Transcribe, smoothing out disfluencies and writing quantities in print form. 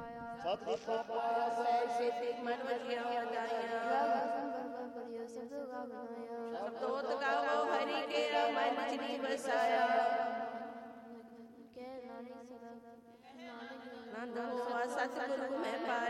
ਸਤਿ ਪਾਇਆ ਸਹਿ ਸੇਤੀ ਮਨ ਵਜਿਆ ਵਧਾਇਆ ਸਬਦੋਤ ਗਾਵੋ ਹਰੀ ਕੇ ਮਨ ਚਿਨੀ ਵਸਾਇਆ ਨੰਦ ਹੋਆ ਸਤਿਗੁਰੂ ਮੈਂ ਪਾਇਆ